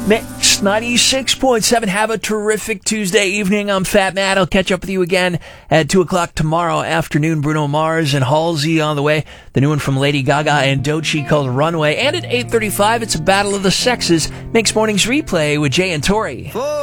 Mix 96.7. Have a terrific Tuesday evening. I'm Fat Matt. I'll catch up with you again at 2 o'clock tomorrow afternoon. Bruno Mars and Halsey on the way. The new one from Lady Gaga and Doechii called Runway. And at 8:35, it's a Battle of the Sexes. Mix Mornings Replay with Jay and Tori.